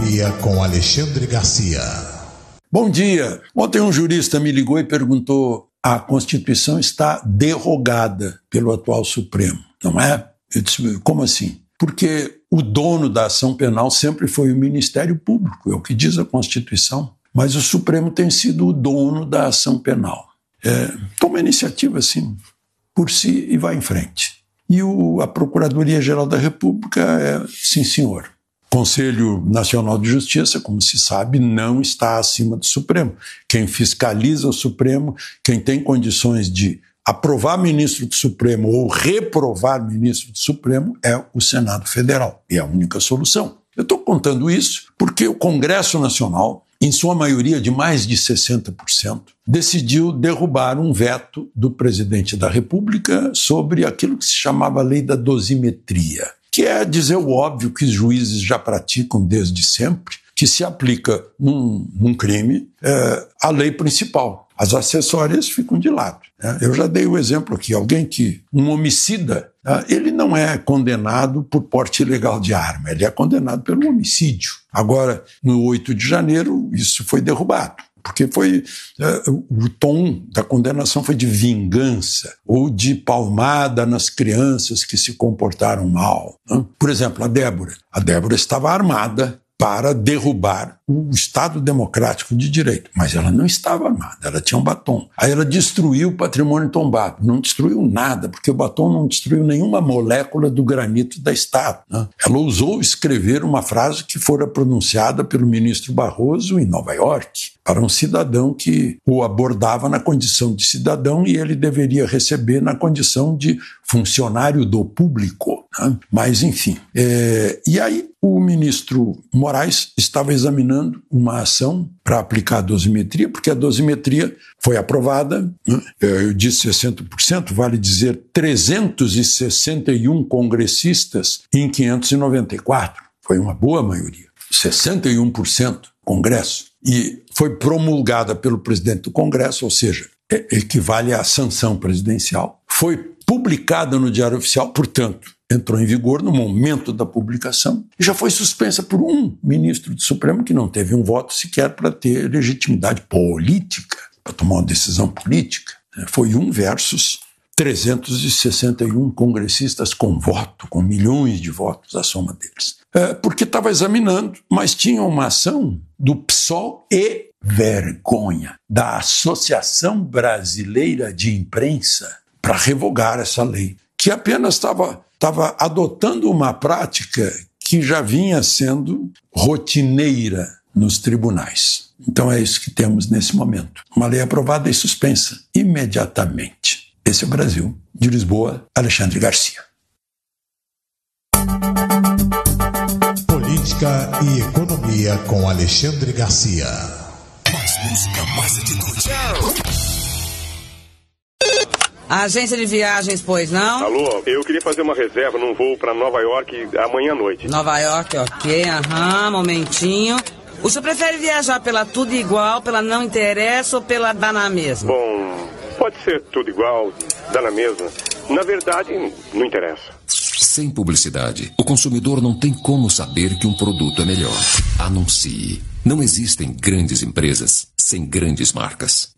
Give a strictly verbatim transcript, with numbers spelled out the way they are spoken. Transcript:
Economia com Alexandre Garcia. Bom dia. Ontem um jurista me ligou e perguntou: a Constituição está derrogada pelo atual Supremo, não é? Eu disse: como assim? Porque o dono da ação penal sempre foi o Ministério Público, é o que diz a Constituição, mas o Supremo tem sido o dono da ação penal. É, toma iniciativa, assim, por si e vai em frente. E o, a Procuradoria-Geral da República é, sim senhor. Conselho Nacional de Justiça, como se sabe, não está acima do Supremo. Quem fiscaliza o Supremo, quem tem condições de aprovar ministro do Supremo ou reprovar ministro do Supremo é o Senado Federal. E é a única solução. Eu estou contando isso porque o Congresso Nacional, em sua maioria de mais de sessenta por cento, decidiu derrubar um veto do presidente da República sobre aquilo que se chamava a lei da dosimetria, que é dizer o óbvio que os juízes já praticam desde sempre, que se aplica num, num crime é, a lei principal. As acessórias ficam de lado. Né? Eu já dei o exemplo aqui, alguém que, um homicida, né, ele não é condenado por porte ilegal de arma, ele é condenado pelo homicídio. Agora, no oito de janeiro, isso foi derrubado, porque foi, é, o tom da condenação foi de vingança ou de palmada nas crianças que se comportaram mal. Né? Por exemplo, a Débora. A Débora estava armada para derrubar o Estado Democrático de Direito. Mas ela não estava armada, ela tinha um batom. Aí ela destruiu o patrimônio tombado. Não destruiu nada, porque o batom não destruiu nenhuma molécula do granito da estátua. Né? Ela ousou escrever uma frase que fora pronunciada pelo ministro Barroso em Nova York, para um cidadão que o abordava na condição de cidadão e ele deveria receber na condição de funcionário do público. Né? Mas, enfim. É... E aí, o ministro Moraes estava examinando uma ação para aplicar a dosimetria, porque a dosimetria foi aprovada, né? Eu disse sessenta por cento, vale dizer trezentos e sessenta e um congressistas em quinhentos e noventa e quatro. Foi uma boa maioria. sessenta e um por cento Congresso. E foi promulgada pelo presidente do Congresso, ou seja, equivale à sanção presidencial. Foi publicada no Diário Oficial, portanto, entrou em vigor no momento da publicação e já foi suspensa por um ministro do Supremo que não teve um voto sequer para ter legitimidade política, para tomar uma decisão política. Foi um versus trezentos e sessenta e um congressistas com voto, com milhões de votos, a soma deles. É, porque estava examinando, mas tinha uma ação do P SOL e vergonha da Associação Brasileira de Imprensa para revogar essa lei, que apenas estava estava adotando uma prática que já vinha sendo rotineira nos tribunais. Então é isso que temos nesse momento. Uma lei aprovada e suspensa imediatamente. Esse é o Brasil. De Lisboa, Alexandre Garcia. Política e Economia com Alexandre Garcia. Mais música, mais atitude. A agência de viagens, pois não? Alô, eu queria fazer uma reserva num voo para Nova York amanhã à noite. Nova York, ok, aham, momentinho. O senhor prefere viajar pela tudo igual, pela não interessa ou pela dá na mesma? Bom, pode ser tudo igual, dá na mesma. Na verdade, não interessa. Sem publicidade, o consumidor não tem como saber que um produto é melhor. Anuncie. Não existem grandes empresas sem grandes marcas.